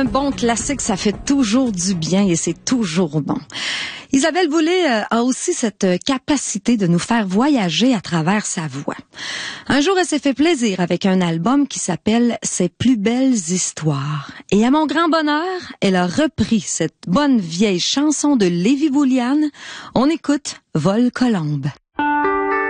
un bon classique, ça fait toujours du bien et c'est toujours bon. Isabelle Boulay a aussi cette capacité de nous faire voyager à travers sa voix. Un jour, elle s'est fait plaisir avec un album qui s'appelle « Ses plus belles histoires ». Et à mon grand bonheur, elle a repris cette bonne vieille chanson de Lévi Bouliane. On écoute « Vol Colombe ».